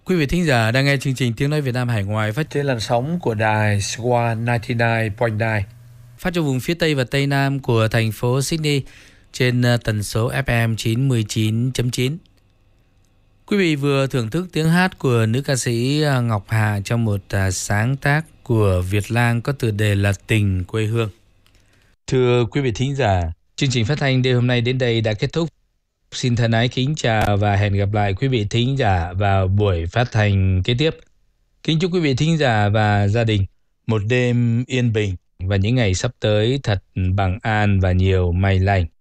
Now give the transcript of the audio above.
Quý vị thính giả đang nghe chương trình Tiếng nói Việt Nam hải ngoại phát trên làn sóng của đài Swan 99.9, phát cho vùng phía Tây và Tây Nam của thành phố Sydney trên tần số FM 99.9. Quý vị vừa thưởng thức tiếng hát của nữ ca sĩ Ngọc Hà trong một sáng tác của Việt Lang có tựa đề là Tình quê hương. Thưa quý vị thính giả, chương trình phát thanh đêm hôm nay đến đây đã kết thúc. Xin thân ái kính chào và hẹn gặp lại quý vị thính giả vào buổi phát thanh kế tiếp. Kính chúc quý vị thính giả và gia đình một đêm yên bình và những ngày sắp tới thật bằng an và nhiều may lành.